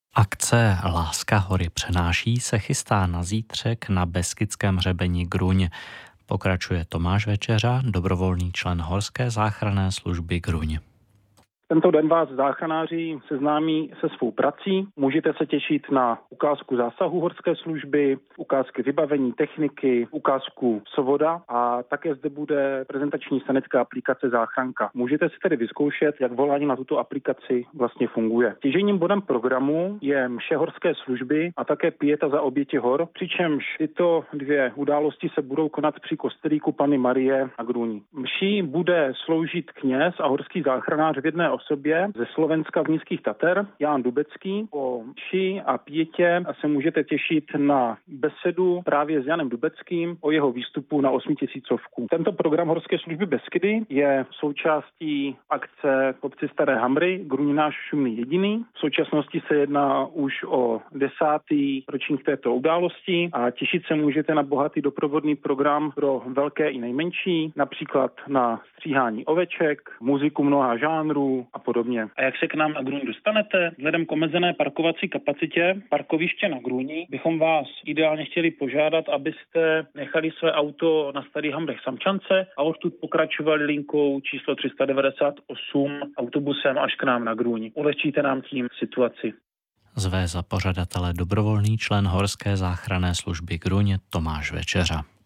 Akce Láska hory přenáší se chystá na zítřek na Beskydském hřebeni Gruň. Pokračuje Tomáš Večeřa, dobrovolný člen Horské záchranné služby Gruň. Tento den vás záchranáři seznámí se svou prací. Můžete se těšit na ukázku zásahu horské služby, ukázky vybavení techniky, ukázku svoda a také zde bude prezentační sanecká aplikace Záchranka. Můžete si tedy vyzkoušet, jak volání na tuto aplikaci vlastně funguje. Stěžejním bodem programu je mše horské služby a také pieta za oběti hor, přičemž tyto dvě události se budou konat při kostelíku Panny Marie na Gruni. Mší bude sloužit kněz a horský záchranář v jedné osobě ze Slovenska z Nízkých Tater, Ján Dubecký. Po mši a pětě se můžete těšit na besedu právě s Janem Dubeckým o jeho výstupu na 8000. Tento program Horské služby Beskydy je součástí akce v obci Staré Hamry Gruň náš šumný jediný. V současnosti se jedná už o 10. ročník této události a těšit se můžete na bohatý doprovodný program pro velké i nejmenší, například na stříhání oveček, muziku mnoha žánrů a podobně. A jak se k nám na Gruň dostanete? Vzhledem k omezené parkovací kapacitě parkoviště na Gruni bychom vás ideálně chtěli požádat, abyste nechali své auto na Starých Hamrech Samčance a odtud pokračovali linkou číslo 398 autobusem až k nám na Gruň. Ulehčíte nám tím situaci. Zve za pořadatele dobrovolný člen Horské záchranné služby Gruň Tomáš Večeřa.